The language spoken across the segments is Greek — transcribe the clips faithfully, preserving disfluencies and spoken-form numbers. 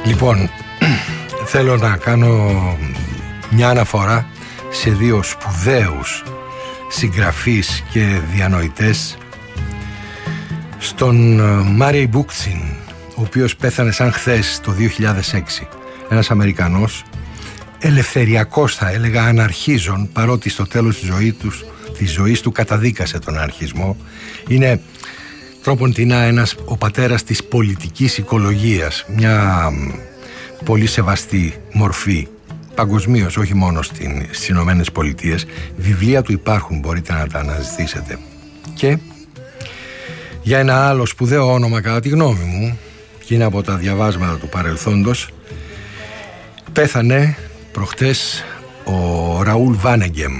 Λοιπόν, θέλω να κάνω μια αναφορά σε δύο σπουδαίους συγγραφείς και διανοητές, στον Μάρεϊ Μπούκτσιν, ο οποίος πέθανε σαν χθες το δύο χιλιάδες έξι, ένας Αμερικανός, ελευθεριακός θα έλεγα, αναρχίζων, παρότι στο τέλος της ζωής, τους, της ζωής του καταδίκασε τον αναρχισμό. Είναι τρόπον τεινά ένας ο πατέρας της πολιτικής οικολογίας, μια πολύ σεβαστή μορφή παγκοσμίως, όχι μόνο στην, στις Ηνωμένες Πολιτείες. Βιβλία του υπάρχουν, μπορείτε να τα αναζητήσετε. Και για ένα άλλο σπουδαίο όνομα, κατά τη γνώμη μου, και είναι από τα διαβάσματα του παρελθόντος, πέθανε προχτές ο Ραούλ Βάνεγκεμ.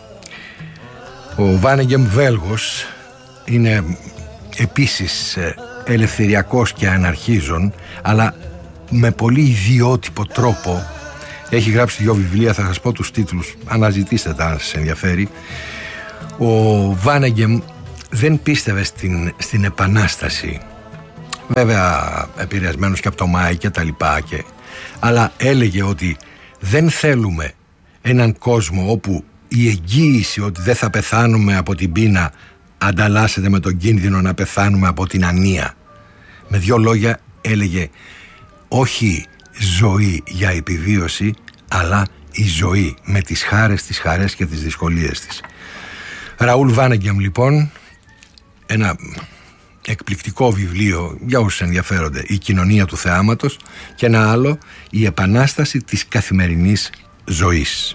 Ο Βάνεγκεμ Βέλγος είναι επίσης ελευθεριακός και αναρχίζων, αλλά με πολύ ιδιότυπο τρόπο. Έχει γράψει δύο βιβλία, θα σας πω τους τίτλους, αναζητήστε τα αν σας ενδιαφέρει. Ο Βάνεγκεμ δεν πίστευε στην, στην επανάσταση, βέβαια επηρεασμένος και από το Μάη και τα λοιπά, και, αλλά έλεγε ότι δεν θέλουμε έναν κόσμο όπου η εγγύηση ότι δεν θα πεθάνουμε από την πείνα ανταλλάσσεται με τον κίνδυνο να πεθάνουμε από την ανία. Με δύο λόγια έλεγε, όχι ζωή για επιβίωση, αλλά η ζωή με τις χάρες, τις χαρές και τις δυσκολίες της. Ραούλ Βάνεγκεμ λοιπόν, ένα εκπληκτικό βιβλίο για όσους ενδιαφέρονται, «Η κοινωνία του θεάματος», και ένα άλλο, «Η επανάσταση της καθημερινής ζωής».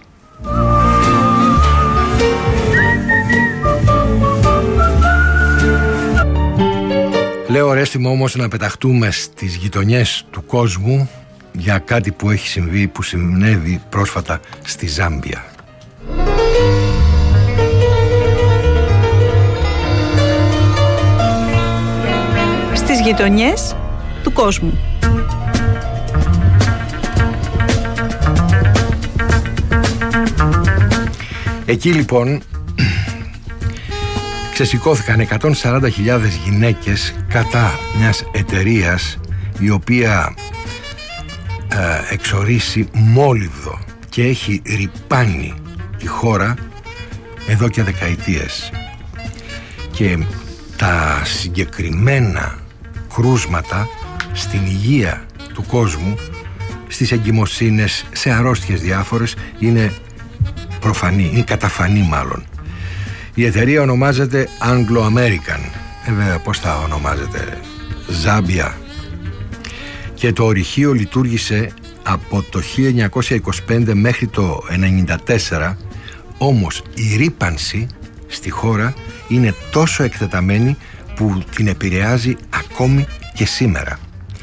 Λέω, Ρέστιμο, όμως να πεταχτούμε στις γειτονιές του κόσμου για κάτι που έχει συμβεί, που συνέβη πρόσφατα στη Ζάμπια. Στις γειτονιές του κόσμου. Εκεί λοιπόν ξεσηκώθηκαν εκατόν σαράντα χιλιάδες γυναίκες κατά μιας εταιρείας η οποία ε, εξορίσει μόλιβδο και έχει ρυπάνει τη χώρα εδώ και δεκαετίες. Και τα συγκεκριμένα κρούσματα στην υγεία του κόσμου, στις εγκυμοσύνες, σε αρρώστιες διάφορες, είναι προφανή, είναι καταφανή μάλλον. Η εταιρεία ονομάζεται Anglo American. Ε, βέβαια, πώς θα ονομάζεται, Ζάμπια. Και το ορυχείο λειτουργήσε από το χίλια εννιακόσια είκοσι πέντε μέχρι το ενενήντα τέσσερα, όμως η ρύπανση στη χώρα είναι τόσο εκτεταμένη που την επηρεάζει ακόμη και σήμερα.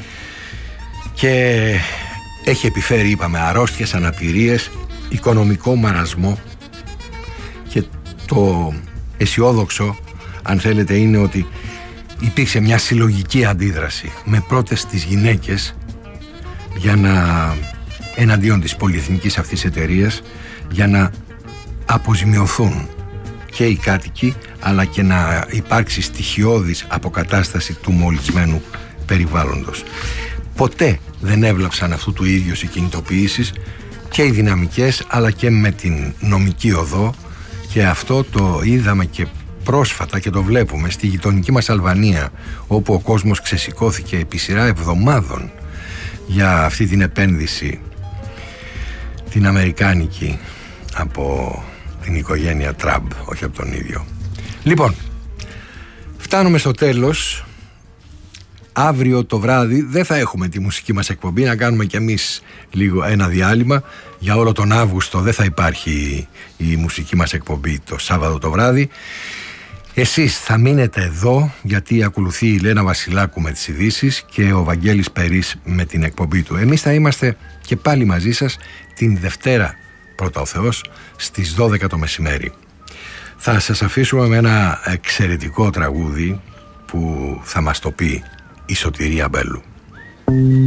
Και έχει επιφέρει, είπαμε, αρρώστιες, αναπηρίες, οικονομικό μαρασμό, και το αισιόδοξο, αν θέλετε, είναι ότι υπήρξε μια συλλογική αντίδραση με πρώτες τις γυναίκες για να, εναντίον της πολυεθνικής αυτής εταιρείας, για να αποζημιωθούν και οι κάτοικοι, αλλά και να υπάρξει στοιχειώδης αποκατάσταση του μολυσμένου περιβάλλοντος. Ποτέ δεν έβλαψαν αυτού του ίδιου οι κινητοποιήσεις, και οι δυναμικές αλλά και με την νομική οδό, και αυτό το είδαμε και πρόσφατα και το βλέπουμε στη γειτονική μας Αλβανία, όπου ο κόσμος ξεσηκώθηκε επί σειρά εβδομάδων για αυτή την επένδυση την αμερικάνικη από την οικογένεια Τραμπ, όχι από τον ίδιο. Λοιπόν, φτάνουμε στο τέλος. Αύριο το βράδυ δεν θα έχουμε τη μουσική μας εκπομπή, να κάνουμε κι εμείς λίγο ένα διάλειμμα. Για όλο τον Αύγουστο δεν θα υπάρχει η μουσική μας εκπομπή το Σάββατο το βράδυ. Εσείς θα μείνετε εδώ, γιατί ακολουθεί η Λένα Βασιλάκου με τις ειδήσεις και ο Βαγγέλης Περής με την εκπομπή του. Εμείς θα είμαστε και πάλι μαζί σας την Δευτέρα, πρώτα ο Θεός, στις δώδεκα το μεσημέρι. Θα σας αφήσουμε με ένα εξαιρετικό τραγούδι που θα μας το πει η Σωτηρία Μπέλου.